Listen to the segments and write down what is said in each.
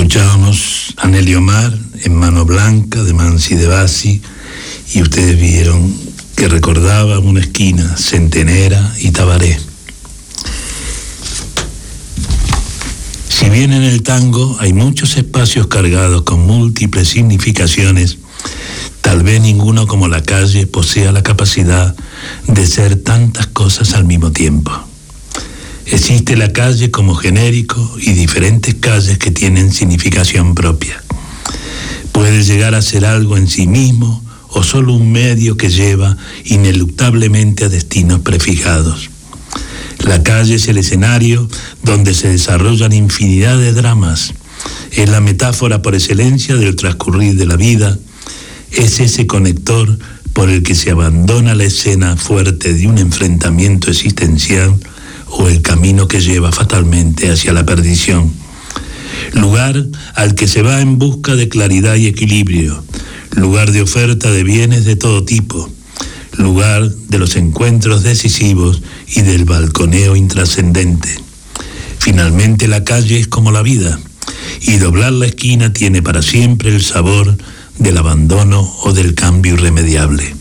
Escuchábamos a Nelly Omar en Mano Blanca de Mansi de Bassi, y ustedes vieron que recordaba una esquina centenera y Tabaré. Si bien en el tango hay muchos espacios cargados con múltiples significaciones, tal vez ninguno como la calle posea la capacidad de ser tantas cosas al mismo tiempo. Existe la calle como genérico y diferentes calles que tienen significación propia. Puede llegar a ser algo en sí mismo o solo un medio que lleva ineluctablemente a destinos prefijados. La calle es el escenario donde se desarrollan infinidad de dramas. Es la metáfora por excelencia del transcurrir de la vida. Es ese conector por el que se abandona la escena fuerte de un enfrentamiento existencial o el camino que lleva fatalmente hacia la perdición. Lugar al que se va en busca de claridad y equilibrio, lugar de oferta de bienes de todo tipo, lugar de los encuentros decisivos y del balconeo intrascendente. Finalmente la calle es como la vida, y doblar la esquina tiene para siempre el sabor del abandono o del cambio irremediable.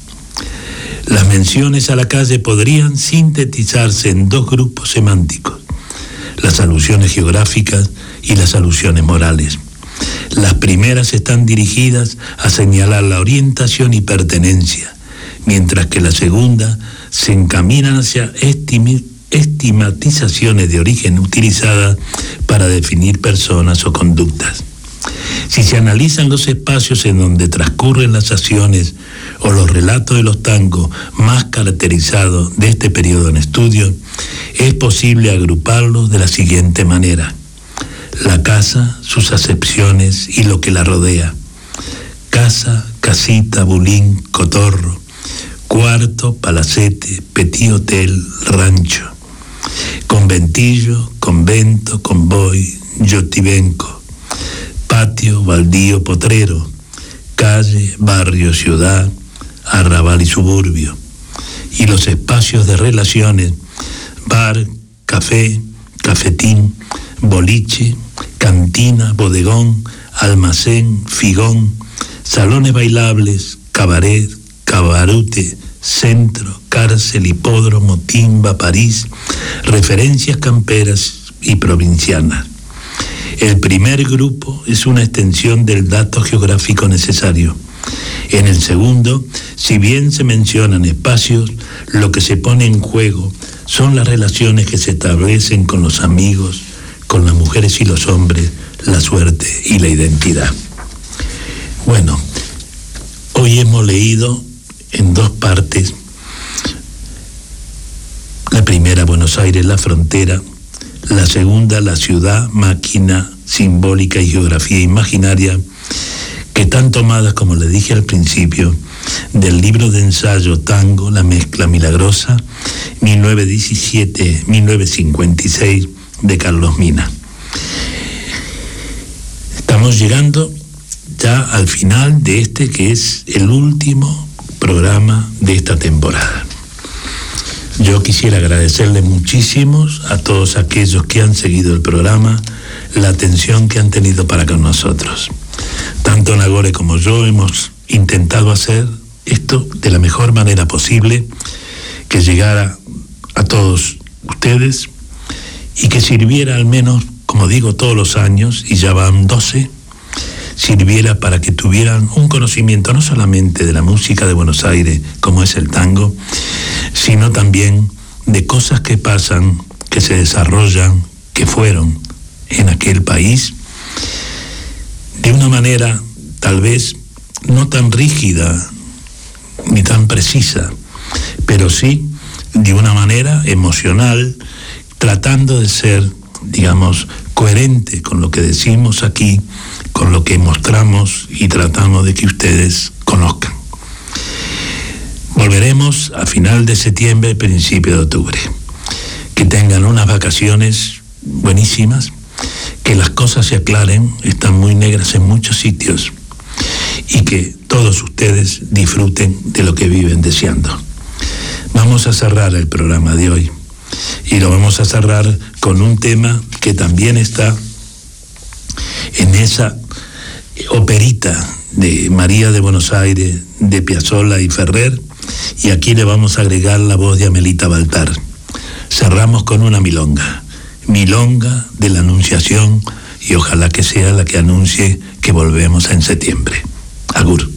Las menciones a la calle podrían sintetizarse en dos grupos semánticos: las alusiones geográficas y las alusiones morales. Las primeras están dirigidas a señalar la orientación y pertenencia, mientras que la segunda se encaminan hacia estigmatizaciones de origen utilizadas para definir personas o conductas. Si se analizan los espacios en donde transcurren las acciones o los relatos de los tangos más caracterizados de este periodo en estudio, es posible agruparlos de la siguiente manera: la casa, sus acepciones y lo que la rodea. Casa, casita, bulín, cotorro. Cuarto, palacete, petit hotel, rancho. Conventillo, convento, convoy, yotibenco. Patio, baldío, potrero. Calle, barrio, ciudad, arrabal y suburbio. Y los espacios de relaciones: bar, café, cafetín, boliche, cantina, bodegón, almacén, figón, salones bailables, cabaret, cabarute, centro, cárcel, hipódromo, timba, París, referencias camperas y provincianas. El primer grupo es una extensión del dato geográfico necesario. En el segundo, si bien se mencionan espacios, lo que se pone en juego son las relaciones que se establecen con los amigos, con las mujeres y los hombres, la suerte y la identidad. Bueno, hoy hemos leído en dos partes. La primera, Buenos Aires, la frontera. La segunda, la ciudad, máquina simbólica y geografía imaginaria, que están tomadas, como le dije al principio, del libro de ensayo Tango, la mezcla milagrosa, 1917-1956, de Carlos Mina. Estamos llegando ya al final de este, que es el último programa de esta temporada. Yo quisiera agradecerles muchísimo a todos aquellos que han seguido el programa, la atención que han tenido para con nosotros. Tanto Nagore como yo hemos intentado hacer esto de la mejor manera posible, que llegara a todos ustedes y que sirviera al menos, como digo todos los años, y ya van 12, sirviera para que tuvieran un conocimiento no solamente de la música de Buenos Aires, como es el tango, sino también de cosas que pasan, que se desarrollan, que fueron en aquel país, de una manera tal vez no tan rígida ni tan precisa, pero sí de una manera emocional, tratando de ser, digamos, coherente con lo que decimos aquí, con lo que mostramos y tratamos de que ustedes conozcan. Volveremos a final de septiembre, principio de octubre. Que tengan unas vacaciones buenísimas, que las cosas se aclaren, están muy negras en muchos sitios, y que todos ustedes disfruten de lo que viven deseando. Vamos a cerrar el programa de hoy, y lo vamos a cerrar con un tema que también está en esa operita de María de Buenos Aires, de Piazzolla y Ferrer, y aquí le vamos a agregar la voz de Amelita Baltar. Cerramos con una milonga de la Anunciación, y ojalá que sea la que anuncie que volvemos en septiembre. Agur.